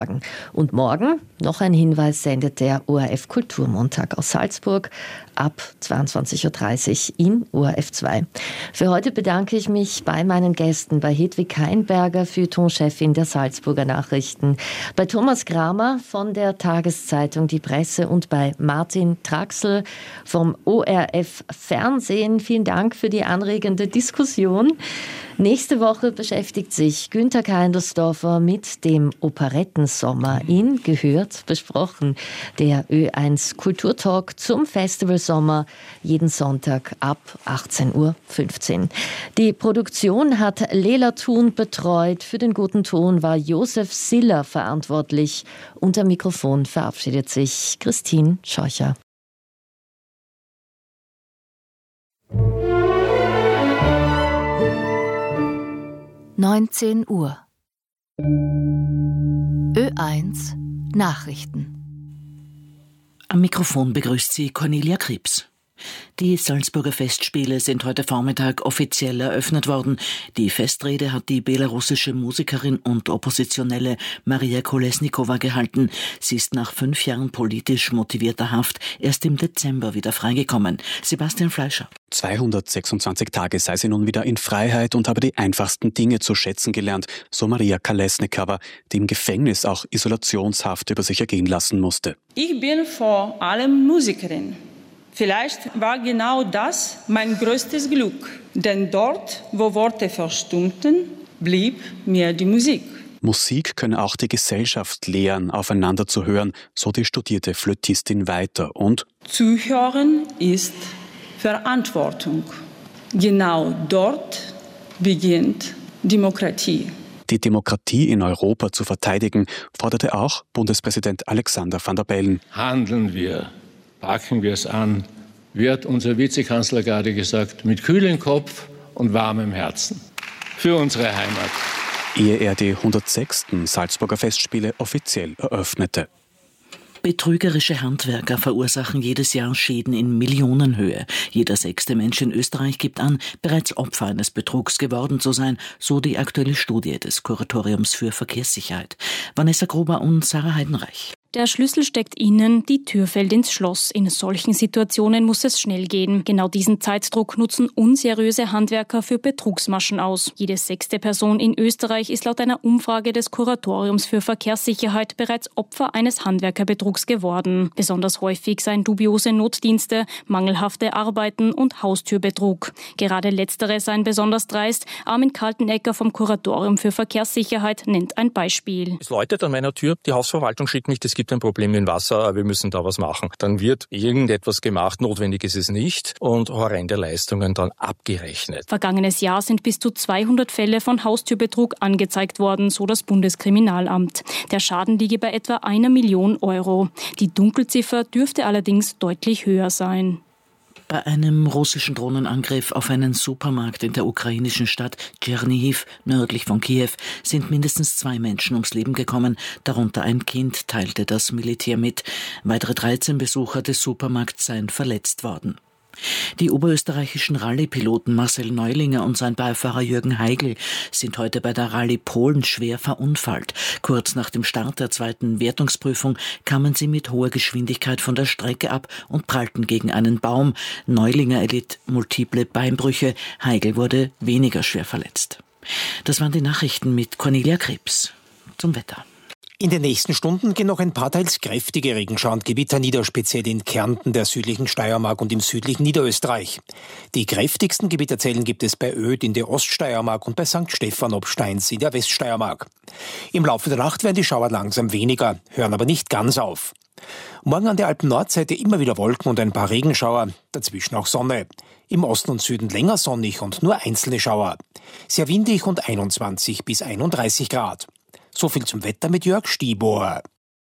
Und morgen, noch ein Hinweis, sendet der ORF Kulturmontag aus Salzburg ab 22.30 Uhr in ORF 2. Für heute bedanke ich mich bei meinen Gästen, bei Hedwig Heinberger, Feuilleton-Chefin der Salzburger Nachrichten, bei Thomas Kramer von der Tageszeitung Die Presse und bei Martin Traxel vom ORF Fernsehen. Vielen Dank für die anregende Diskussion. Nächste Woche beschäftigt sich Günther Keindelsdorfer mit dem Operettensommer in Gehört besprochen. Der Ö1 Kulturtalk zum Festivalsommer jeden Sonntag ab 18.15 Uhr. Die Produktion hat Lela Thun betreut. Für den guten Ton war Josef Siller verantwortlich. Unter Mikrofon verabschiedet sich Christine Scheucher. 19 Uhr. Ö1 Nachrichten. Am Mikrofon begrüßt sie Cornelia Krebs. Die Salzburger Festspiele sind heute Vormittag offiziell eröffnet worden. Die Festrede hat die belarussische Musikerin und Oppositionelle Maria Kolesnikova gehalten. Sie ist nach 5 Jahren politisch motivierter Haft erst im Dezember wieder freigekommen. Sebastian Fleischer. 226 Tage sei sie nun wieder in Freiheit und habe die einfachsten Dinge zu schätzen gelernt, so Maria Kolesnikova, die im Gefängnis auch Isolationshaft über sich ergehen lassen musste. Ich bin vor allem Musikerin. Vielleicht war genau das mein größtes Glück, denn dort, wo Worte verstummten, blieb mir die Musik. Musik könne auch die Gesellschaft lehren, aufeinander zu hören, so die studierte Flötistin weiter. Und Zuhören ist Verantwortung. Genau dort beginnt Demokratie. die Demokratie in Europa zu verteidigen, forderte auch Bundespräsident Alexander Van der Bellen. Handeln wir. Packen wir es an, wird unser Vizekanzler gerade gesagt, mit kühlem Kopf und warmem Herzen für unsere Heimat. Ehe er die 106. Salzburger Festspiele offiziell eröffnete. Betrügerische Handwerker verursachen jedes Jahr Schäden in Millionenhöhe. Jeder 6. Mensch in Österreich gibt an, bereits Opfer eines Betrugs geworden zu sein, so die aktuelle Studie des Kuratoriums für Verkehrssicherheit. Vanessa Gruber und Sarah Heidenreich. Der Schlüssel steckt innen, die Tür fällt ins Schloss. In solchen Situationen muss es schnell gehen. Genau diesen Zeitdruck nutzen unseriöse Handwerker für Betrugsmaschen aus. Jede 6. Person in Österreich ist laut einer Umfrage des Kuratoriums für Verkehrssicherheit bereits Opfer eines Handwerkerbetrugs geworden. Besonders häufig seien dubiose Notdienste, mangelhafte Arbeiten und Haustürbetrug. Gerade letztere seien besonders dreist. Armin Kaltenecker vom Kuratorium für Verkehrssicherheit nennt ein Beispiel. Es läutet an meiner Tür, die Hausverwaltung schickt mich, es gibt ein Problem mit dem Wasser, wir müssen da was machen. Dann wird irgendetwas gemacht, notwendig ist es nicht, und horrende Leistungen dann abgerechnet. Vergangenes Jahr sind bis zu 200 Fälle von Haustürbetrug angezeigt worden, so das Bundeskriminalamt. Der Schaden liege bei etwa 1 Million Euro. Die Dunkelziffer dürfte allerdings deutlich höher sein. Bei einem russischen Drohnenangriff auf einen Supermarkt in der ukrainischen Stadt Tschernihiv, nördlich von Kiew, sind mindestens 2 Menschen ums Leben gekommen, darunter ein Kind, teilte das Militär mit. Weitere 13 Besucher des Supermarkts seien verletzt worden. Die oberösterreichischen Rallye-Piloten Marcel Neulinger und sein Beifahrer Jürgen Heigl sind heute bei der Rallye Polen schwer verunfallt. Kurz nach dem Start der 2. Wertungsprüfung kamen sie mit hoher Geschwindigkeit von der Strecke ab und prallten gegen einen Baum. Neulinger erlitt multiple Beinbrüche, Heigl wurde weniger schwer verletzt. Das waren die Nachrichten mit Cornelia Krebs. Zum Wetter. In den nächsten Stunden gehen noch ein paar teils kräftige Regenschauer und Gewitter nieder, speziell in Kärnten, der südlichen Steiermark und im südlichen Niederösterreich. Die kräftigsten Gewitterzellen gibt es bei Oedt in der Oststeiermark und bei St. Stephan ob Steins in der Weststeiermark. Im Laufe der Nacht werden die Schauer langsam weniger, hören aber nicht ganz auf. Morgen an der Alpen-Nordseite immer wieder Wolken und ein paar Regenschauer, dazwischen auch Sonne. Im Osten und Süden länger sonnig und nur einzelne Schauer. Sehr windig und 21 bis 31 Grad. So viel zum Wetter mit Jörg Stiebohr.